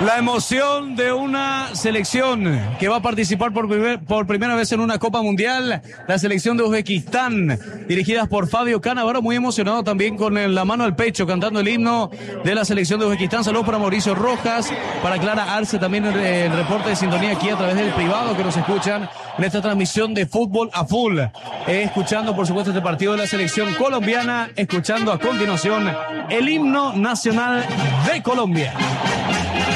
La emoción de una selección que va a participar por primera vez en una Copa Mundial, la selección de Uzbekistán, dirigida por Fabio Cannavaro, muy emocionado también con la mano al pecho, cantando el himno de la selección de Uzbekistán. Saludos para Mauricio Rojas, para Clara Arce, también el reporte de sintonía aquí a través del privado que nos escuchan en esta transmisión de Fútbol a Full. Escuchando, por supuesto, este partido de la selección colombiana, escuchando a continuación el himno nacional de Colombia.